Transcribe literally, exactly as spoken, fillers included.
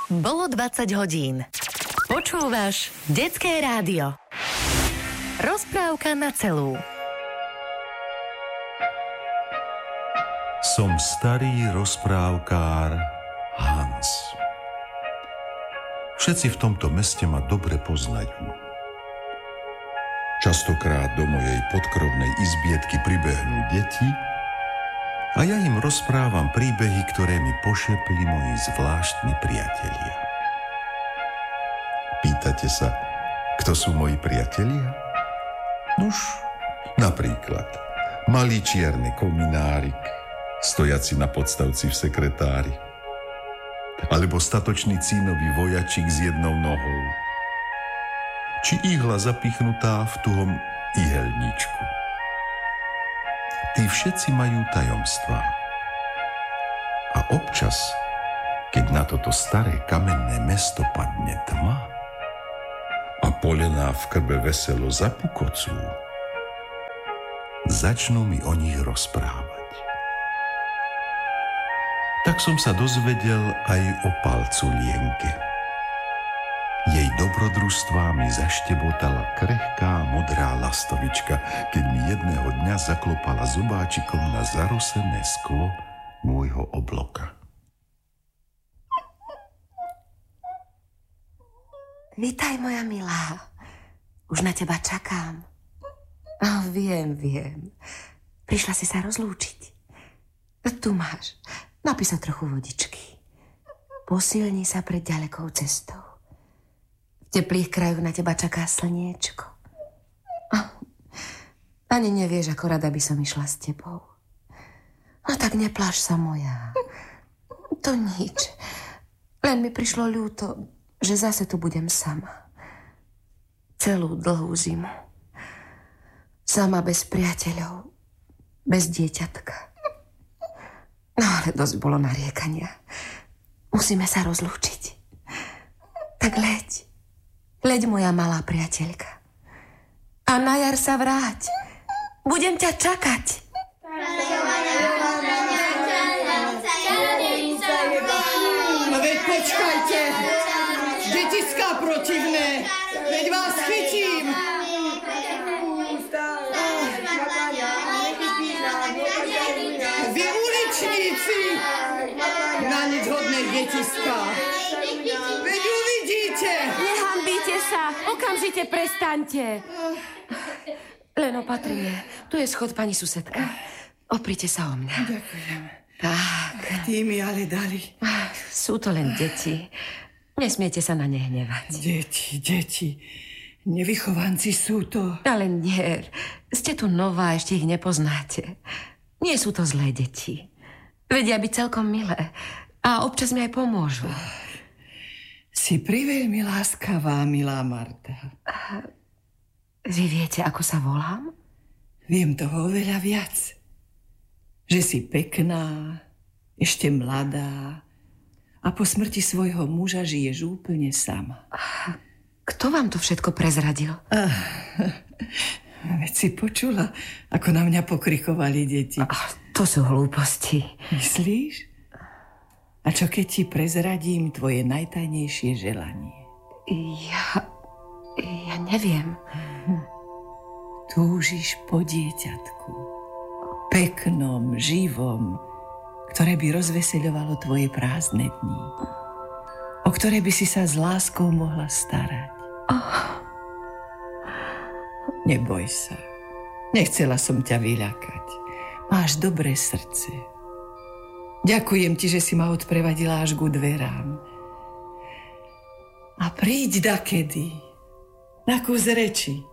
Bolo dvadsať hodín. Počúvaš Detské rádio. Rozprávka na celú. Som starý rozprávkár Hans. Všetci v tomto meste ma dobre poznajú. Častokrát do mojej podkrovnej izbietky pribehnú deti a ja im rozprávam príbehy, ktoré mi pošepli moji zvláštni priatelia. Pýtate sa, kto sú moji priatelia? Nuž, napríklad malý čierny kominárik, stojaci na podstavci v sekretári, alebo statočný cínový vojačik s jednou nohou, či ihla zapichnutá v tuhom ihelníčku. Tí všetci majú tajomstvá. A občas, keď na toto staré kamenné mesto padne tma a polená v krbe veselo zapukocú, začnú mi o nich rozprávať. Tak som sa dozvedel aj o palcu Lienke. Jej dobrodružstvá mi zaštebotala krehká modrá lastovička, keď mi jedného dňa zaklopala zobáčikom na zarosené sklo môjho obloka. Vitaj, moja milá. Už na teba čakám. Oh, viem, viem. Prišla si sa rozlúčiť. Tu máš. Napí sa trochu vodičky. Posilni sa pred ďalekou cestou. V teplých krajoch na teba čaká slniečko. Oh, ani nevieš, ako rada by som išla s tebou. No tak nepláš sa, moja. To nič. Len mi prišlo ľúto, že zase tu budem sama. Celú dlhú zimu. Sama bez priateľov. Bez dieťatka. No ale dosť bolo nariekania. Musíme sa rozlúčiť. Tak leď. Leď, moja malá priateľka. A na jar sa vráť. Budem ťa čakať. No veď počkajte. Detiská protivné. Veď vás chytím. Vy uličníci. Na nič hodné detiská. Veď uvidíte. Nehambíte sa. Okamžite prestaňte. Len opatrne. Tu je schod, pani susedka. Oprite sa o mňa. Ďakujem. Tak. Tí mi ale dali. Sú to len deti. Nesmiete sa na ne hnevať. Deti, deti. Nevychovanci sú to. Ale nie. Ste tu nová, ešte ich nepoznáte. Nie sú to zlé deti. Vedia byť celkom milé. A občas mi aj pomôžu. Si priveľmi láskavá, milá Marta. Vy viete, ako sa volám? Viem toho oveľa viac. Že si pekná, ešte mladá a po smrti svojho muža žiješ úplne sama. Kto vám to všetko prezradil? Ah, veď si počula, ako na mňa pokrikovali deti. Ah, to sú hlúposti. Myslíš? A čo keď ti prezradím tvoje najtajnejšie želanie? Ja... ja neviem. Túžiš po dieťatku. Peknom, živom, ktoré by rozveseľovalo tvoje prázdne dni. O ktoré by si sa s láskou mohla starať. Oh. Neboj sa. Nechcela som ťa vyľakať. Máš dobré srdce. Ďakujem ti, že si ma odprevadila až ku dverám. A príď dakedy. Na kus reči.